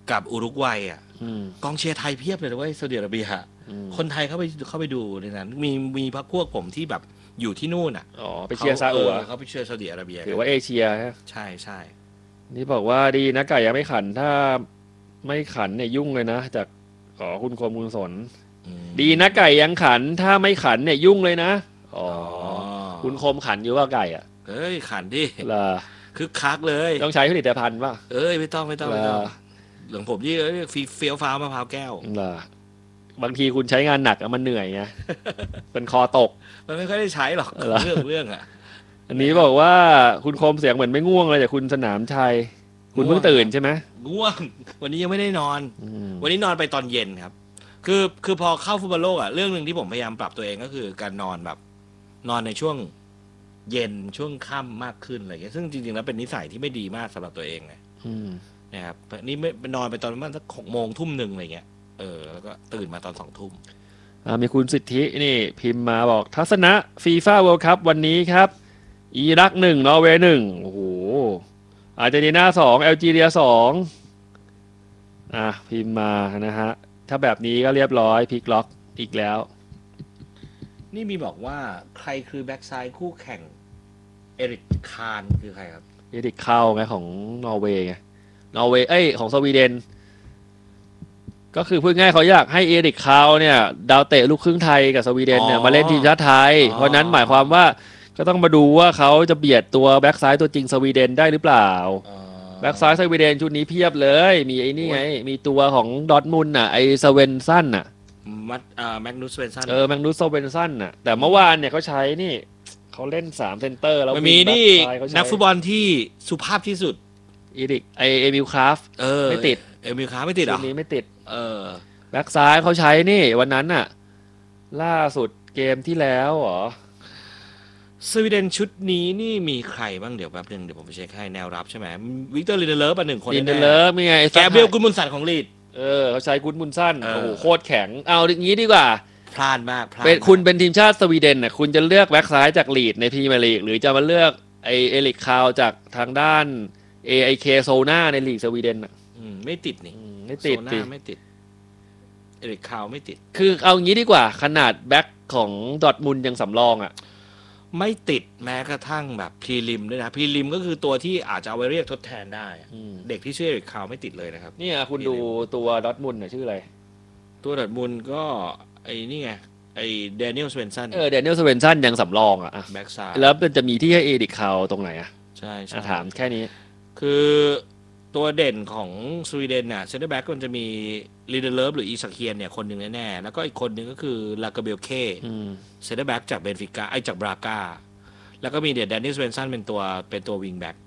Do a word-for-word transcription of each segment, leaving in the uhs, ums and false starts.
กับอุรุกวัยอ่ะกองเชียร์ไทยเพียบเลยนะเว้ยซาอุดิอาระเบียคนไทยเข้าไปเข้าไปดูในนั้นมีมีพรรคพวกผมที่แบบอยู่ที่นู่นอ่ะอ๋อไปเชียร์ซาอุเขาไปเชียร์ซาอุดิอาระเบียถือว่าเอเชียใช่ใช่นี่บอกว่าดีนะไก่ยังไม่ขันถ้าไม่ขันเนี่ยยุ่งเลยนะจากขอคุณคมคุณสนดีนะไก่ยังขันถ้าไม่ขันเนี่ยยุ่งเลยนะอ๋อคุณคมขันอยู่ว่าไก่อ่ะเอ้ยขันดิล่ะคึกคักเลยต้องใช้ผลิตภัณฑ์ป่ะเอ้ยไม่ต้องไม่ต้องไม่ต้องหลังผมยี่ฟีเฟี้ยวฟ้ามะพร้าวแก้วล่ะบางทีคุณใช้งานหนักมันเหนื่อยไงเป็นคอตกมันไม่ค่อยได้ใช้หรอกเรื่องเรื่องอ่ะอันนี้บอกว่าคุณคมเสียงเหมือนไม่ง่วงเลยแต่คุณสนามชัยคุณเพิ่งตื่นใช่ไหมง่วงวันนี้ยังไม่ได้นอนวันนี้นอนไปตอนเย็นครับคือคือพอเข้าฟุตบอลโลกอ่ะเรื่องนึงที่ผมพยายามปรับตัวเองก็คือการนอนแบบนอนในช่วงเย็นช่วงค่ำมากขึ้นอะไรเงี้ยซึ่งจริงๆแล้วเป็นนิสัยที่ไม่ดีมากสำหรับตัวเองไงนะครับนี่ไม่นอนไปตอนประมาณสักหกโมงทุ่มหนึ่งอะไรเงี้ยเออแล้วก็ตื่นมาตอนสองทุ่มมีคุณสิทธินี่พิมพ์มาบอกทัศนะฟีฟ่าเวิลด์คัพวันนี้ครับอิรักหนึ่งนอร์เวย์หนึ่งโอ้โหอาร์เจนตินาสองแอลจีเรียสองอ่ะพิมพ์มานะฮะถ้าแบบนี้ก็เรียบร้อยพลิกล็อกอีกแล้วนี่มีบอกว่าใครคือแบ็กซ้ายคู่แข่งเอริกคานคือใครครับเอริกคาวไงของนอร์เวย์ไงนอร์เวย์เอ้ยของสวีเดนก็คือพูดง่ายเขาอยากให้เอริกคาวเนี่ยดาวเตะลูกครึ่งไทยกับสวีเดนเนี่ยมาเล่นทีมชาติไทยเพราะนั้นหมายความว่าก็ต้องมาดูว่าเขาจะเบียดตัวแบ็กซ้ายตัวจริงสวีเดนได้หรือเปล่าแบ็กซ้ายสวีเดนชุดนี้เพียบเลยมีไอ้นี่ไงมีตัวของดอร์ทมุนด์น่ะไอสเวนซันน่ะมัดอ่าแมกนูสสเวนซันเออแมกนูสสเวนซันน่ะแต่เมื่อวานเนี่ยเขาใช้นี่เขาเล่นสามเซนเตอร์แล้วมีนี่นักฟุตบอลที่สุภาพที่สุดอีริกไอเอมิลคราฟไม่ติดเอมิลคราฟไม่ติดหรอชุดนี้ไม่ติดเออแบ็กซ้ายเขาใช้นี่วันนั้นน่ะล่าสุดเกมที่แล้วเหรอสวีเดนชุดนี้นี่มีใครบ้างเดี๋ยวแป๊บนึงเดี๋ยวผมไปเช็คให้แนวรับใช่ไหมวิกเตอร์ลินเดเลฟอ่ะหนึ่งคนลินเดเลฟมีไงแกเบรียลกุนมุนสันของลีดเออเขาใช้กุนมุนสันโอ้โหโคตรแข็งเอาอย่างนี้ดีกว่าพลาดมากพลาดเป็นคุณเป็นทีมชาติสวีเดนน่ะคุณจะเลือกแบ็กซ้ายจากลีดในพรีเมียร์ลีกหรือจะมาเลือกไอเอริกคาวจากทางด้าน เอ ไอ เค โซน่าในลีกสวีเดนน่ะไม่ติดนี่ไม่ติดดิไม่ติดเอริกคาวไม่ติดคือเอางี้ดีกว่าขนาดแบ็กของดอร์ทมุนด์ยังสำรองอ่ะไม่ติดแม้กระทั่งแบบพรีลิมด้วยนะพรีลิมก็คือตัวที่อาจจะเอาไว้เรียกทดแทนได้เด็กที่ชื่อเอริกคาวไม่ติดเลยนะครับนี่คุณดูตัวดอร์ทมุนด์น่ะชื่ออะไรตัวดอร์ทมุนด์ก็ไอ้นี่ไงไอ้แดเนียลสเวนซันเออแดเนียลสเวนซันยังสำรองอ่ะแบ็กซ้ายแล้วมันจะมีที่ให้เอริกคาวตรงไหนอ่ะใช่ถามแค่นี้คือตัวเด่นของสวีเดนน่ะเซนเตอร์แบ็กมันจะมีลีเดเลฟหรืออีสักเคียนเนี่ยคนหนึ่งแน่ๆแล้วก็อีกคนหนึ่งก็คือลากาเบลเคเซนเตอร์แบ็กจากเบนฟิก้าไอจากบราก้าแล้วก็มีเดดแดนนิสเวนซันเป็นตัวเป็นตัววิงแบ็ก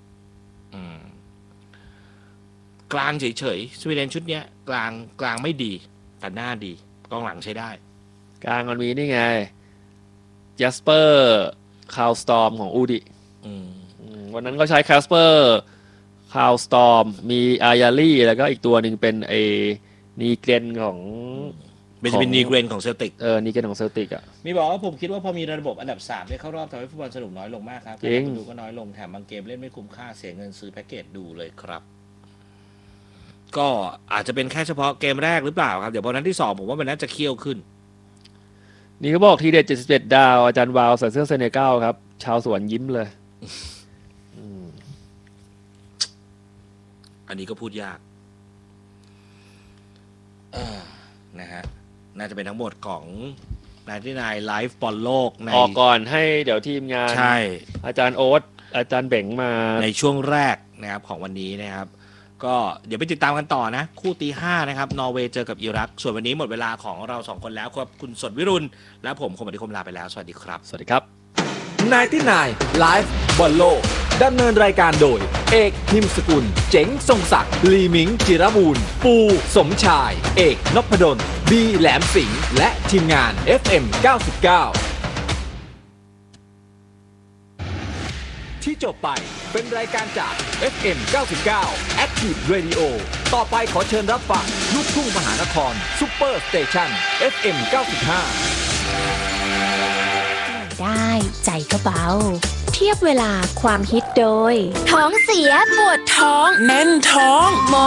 กลางเฉยๆสวีเดนชุดเนี้ยกลางกลางไม่ดีแต่หน้าดีกองหลังใช้ได้กลางมันมีนี่ไงแจสเปอร์คาวสตอร์มของอูดิวันนั้นก็ใช้แคสเปอร์คาวสตอร์มมีอายาลี่แล้วก็อีกตัวหนึ่งเป็นไอนีเกรนของเป็นเป็นนีเกรนของเซลติกเออนีเกรนของเซลติกอ่ะมีบอกว่าผมคิดว่าพอมีระบบอันดับสามได้เข้ารอบทำให้ฟุตบอลสนุกน้อยลงมากครับการดูก็น้อยลงแถมบางเกมเล่นไม่คุ้มค่าเสียเงินซื้อแพ็กเกจดูเลยครับก็อาจจะเป็นแค่เฉพาะเกมแรกหรือเปล่าครับเดี๋ยวพอนั้นที่สองผมว่ามันน่าจะเคี่ยวขึ้นนี่เขาบอกทีเด็ดเจ็ดสิบเจ็ดดาวอาจารย์วาวใส่เสื้อเซเนกัลครับชาวสวนยิ้มเลยอันนี้ก็พูดยากนะฮะน่าจะเป็นทั้งหมดของนายที่นายไลฟ์บอลโลกในออกก่อนให้เดี๋ยวทีมงานใช่อาจารย์โอ๊ตอาจารย์เบ่งมาในช่วงแรกนะครับของวันนี้นะครับก็เดี๋ยวไปติดตามกันต่อนะคู่ตีห้านะครับนอร์เวย์เจอกับอิรักส่วนวันนี้หมดเวลาของเราสองคนแล้วครับคุณสดวิรุณและผมคมอดิคมลาไปแล้วสวัสดีครับสวัสดีครับนายที่นายไลฟ์บอลโลกดำเนินรายการโดยเอกนิมสกุลเจ๋งทรงศักดิ์ลีมิงจิรบูรณ์ปูสมชายเอกนพดลบีแหลมสิงห์และทีมงาน เอฟ เอ็ม เก้าสิบเก้าที่จบไปเป็นรายการจาก เอฟ เอ็ม เก้าสิบเก้า Active Radio ต่อไปขอเชิญรับฟังลูกทุ่งมหานครซุปเปอร์สเตชัน เอฟ เอ็ม เก้าสิบห้าได้ใจก็เบาเทียบเวลาความฮิตโดยท้องเสียปวดท้องแน่นท้อง